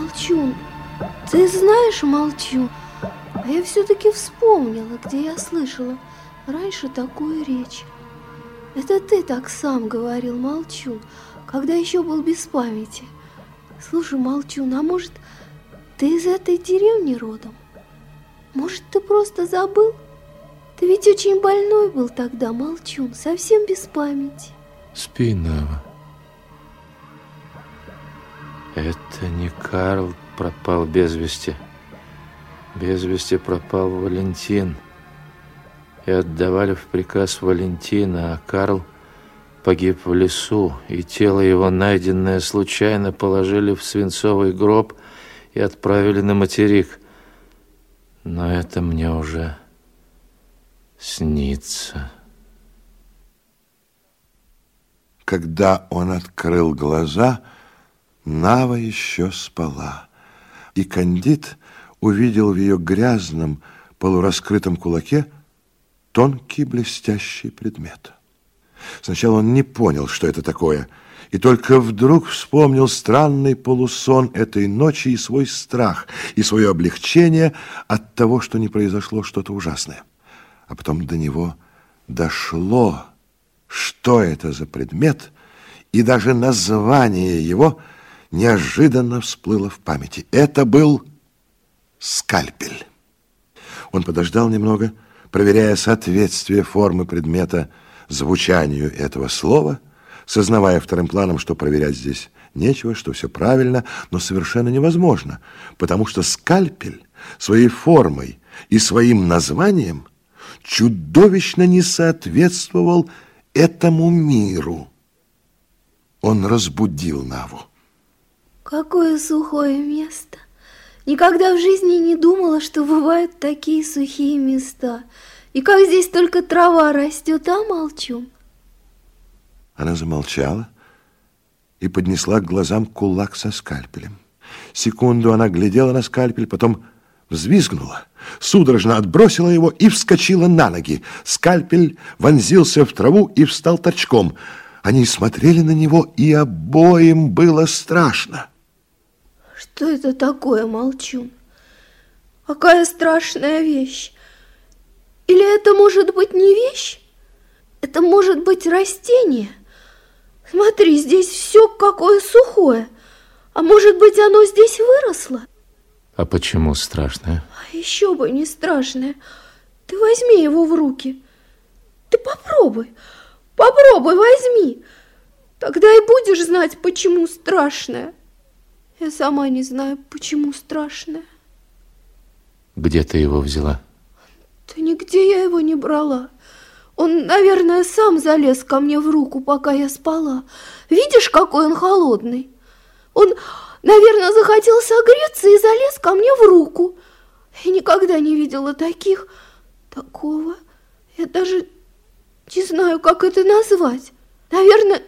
Молчун, ты знаешь, Молчун, а я все-таки вспомнила, где я слышала раньше такую речь. Это ты так сам говорил, Молчун, когда еще был без памяти. Слушай, Молчун, а может, ты из этой деревни родом? Может, ты просто забыл? Ты ведь очень больной был тогда, Молчун, совсем без памяти. Спи, Нава. Это не Карл пропал без вести. Без вести пропал Валентин. И отдавали в приказ Валентина, а Карл погиб в лесу, и тело его, найденное случайно, положили в свинцовый гроб и отправили на материк. Но это мне уже снится. Когда он открыл глаза, Нава еще спала, и Кандид увидел в ее грязном, полураскрытом кулаке тонкий блестящий предмет. Сначала он не понял, что это такое, и только вдруг вспомнил странный полусон этой ночи и свой страх, и свое облегчение от того, что не произошло что-то ужасное. А потом до него дошло, что это за предмет, и даже название его неожиданно всплыло в памяти. Это был скальпель. Он подождал немного, проверяя соответствие формы предмета звучанию этого слова, сознавая вторым планом, что проверять здесь нечего, что все правильно, но совершенно невозможно, потому что скальпель своей формой и своим названием чудовищно не соответствовал этому миру. Он разбудил Наву. Какое сухое место! Никогда в жизни не думала, что бывают такие сухие места. И как здесь только трава растет, а, Молчун? Она замолчала и поднесла к глазам кулак со скальпелем. Секунду она глядела на скальпель, потом взвизгнула, судорожно отбросила его и вскочила на ноги. Скальпель вонзился в траву и встал торчком. Они смотрели на него, и обоим было страшно. Что это такое, Молчун? Какая страшная вещь! Или это может быть не вещь? Это может быть растение? Смотри, здесь все какое сухое. А может быть, оно здесь выросло? А почему страшное? А еще бы не страшное. Ты возьми его в руки. Ты попробуй возьми. Тогда и будешь знать, почему страшное. Я сама не знаю, почему страшное. Где ты его взяла? Да нигде я его не брала. Он, наверное, сам залез ко мне в руку, пока я спала. Видишь, какой он холодный? Он, наверное, захотел согреться и залез ко мне в руку. Я никогда не видела такого. Я даже не знаю, как это назвать. Наверное,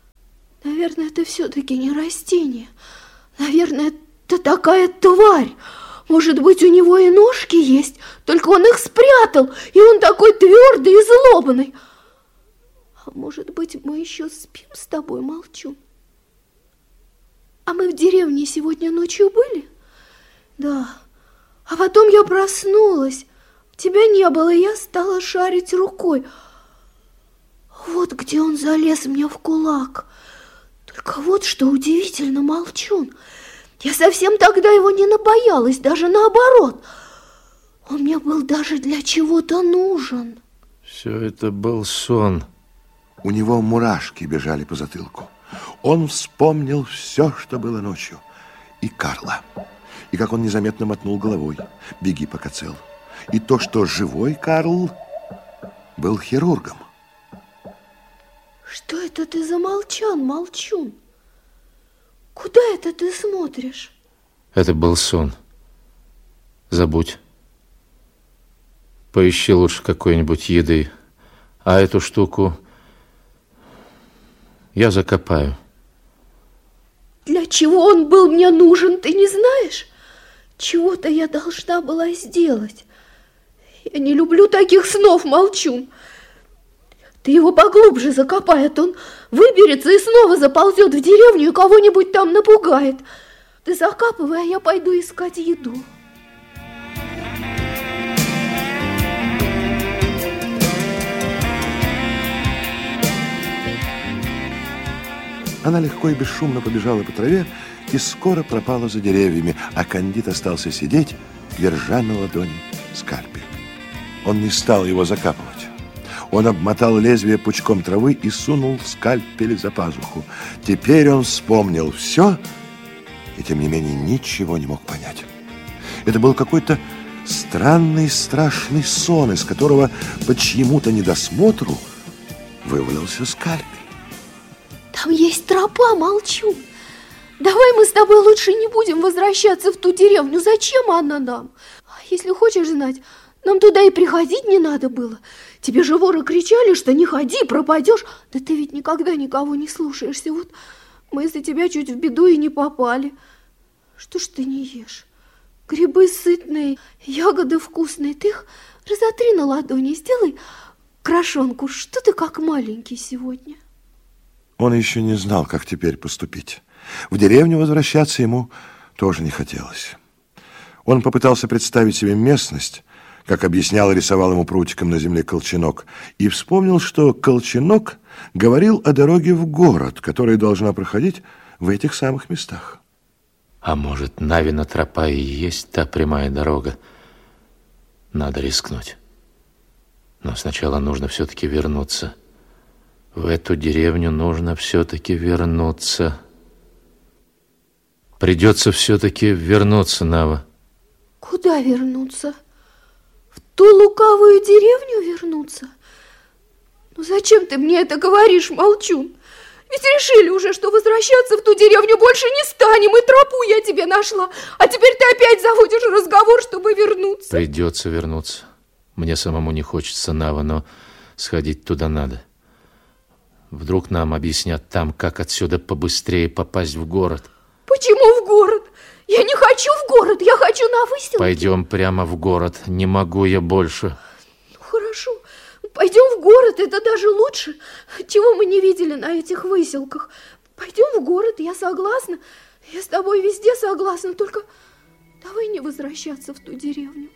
это все-таки не растение. Наверное, это такая тварь. Может быть, у него и ножки есть, только он их спрятал, и он такой твердый и злобный. А может быть, мы еще спим с тобой, Молчун? А мы в деревне сегодня ночью были? Да. А потом я проснулась. Тебя не было, и я стала шарить рукой. Вот где он залез мне в кулак. Только вот что удивительно, Молчун. Я совсем тогда его не набоялась, даже наоборот. Он мне был даже для чего-то нужен. Все это был сон. У него мурашки бежали по затылку. Он вспомнил все, что было ночью. И Карла. И как он незаметно мотнул головой. Беги, пока цел. И то, что живой Карл был хирургом. Что это ты замолчал, Молчун? Куда это ты смотришь? Это был сон. Забудь. Поищи лучше какой-нибудь еды. А эту штуку я закопаю. Для чего он был мне нужен, ты не знаешь? Чего-то я должна была сделать. Я не люблю таких снов, Молчун. Ты его поглубже закопай, а то он выберется и снова заползет в деревню и кого-нибудь там напугает. Ты закапывай, а я пойду искать еду. Она легко и бесшумно побежала по траве и скоро пропала за деревьями, а Кандид остался сидеть, держа на ладони скальпель. Он не стал его закапывать. Он обмотал лезвие пучком травы и сунул скальпель за пазуху. Теперь он вспомнил все и, тем не менее, ничего не мог понять. Это был какой-то странный, страшный сон, из которого по чьему-то недосмотру вывалился скальпель. Там есть тропа, Молчун. Давай мы с тобой лучше не будем возвращаться в ту деревню. Зачем она нам? Если хочешь знать, нам туда и приходить не надо было. Тебе же воры кричали, что не ходи, пропадешь. Да ты ведь никогда никого не слушаешься. Вот мы из-за тебя чуть в беду и не попали. Что ж ты не ешь? Грибы сытные, ягоды вкусные. Ты их разотри на ладони, сделай крошонку. Что ты как маленький сегодня? Он еще не знал, как теперь поступить. В деревню возвращаться ему тоже не хотелось. Он попытался представить себе местность, как объяснял и рисовал ему прутиком на земле Колченок, и вспомнил, что Колченок говорил о дороге в город, которая должна проходить в этих самых местах. А может, Навина тропа и есть та прямая дорога? Надо рискнуть. Но сначала нужно все-таки вернуться. В эту деревню нужно все-таки вернуться. Придется все-таки вернуться, Нава. Куда вернуться? В ту лукавую деревню вернуться? Ну зачем ты мне это говоришь, Молчун? Ведь решили уже, что возвращаться в ту деревню больше не станем, и тропу я тебе нашла. А теперь ты опять заводишь разговор, чтобы вернуться. Придется вернуться. Мне самому не хочется, Нава, но сходить туда надо. Вдруг нам объяснят там, как отсюда побыстрее попасть в город. Почему в город? Я не хочу в город, я хочу на выселке. Пойдем прямо в город, не могу я больше. Ну, хорошо, пойдем в город, это даже лучше. Чего мы не видели на этих выселках? Пойдем в город, я согласна. Я с тобой везде согласна, только давай не возвращаться в ту деревню.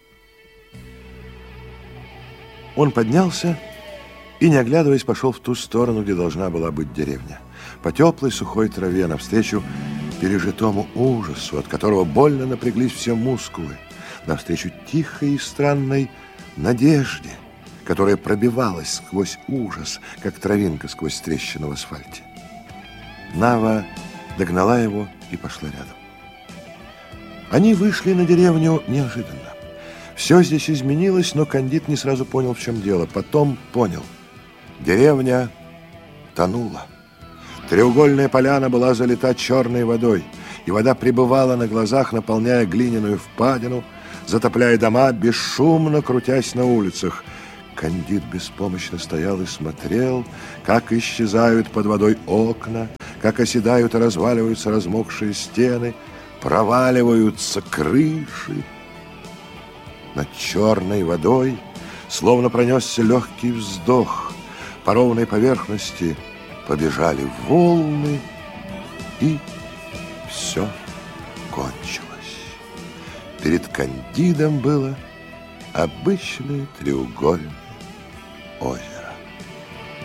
Он поднялся и, не оглядываясь, пошел в ту сторону, где должна была быть деревня. По теплой сухой траве навстречу пережитому ужасу, от которого больно напряглись все мускулы, навстречу тихой и странной надежде, которая пробивалась сквозь ужас, как травинка сквозь трещину в асфальте. Нава догнала его и пошла рядом. Они вышли на деревню неожиданно. Все здесь изменилось, но Кандид не сразу понял, в чем дело. Потом понял. Деревня тонула. Треугольная поляна была залита черной водой, и вода прибывала на глазах, наполняя глиняную впадину, затопляя дома, бесшумно крутясь на улицах. Кандид беспомощно стоял и смотрел, как исчезают под водой окна, как оседают и разваливаются размокшие стены, проваливаются крыши. Над черной водой словно пронесся легкий вздох. По ровной поверхности побежали волны, и все кончилось. Перед Кандидом было обычное треугольное озеро.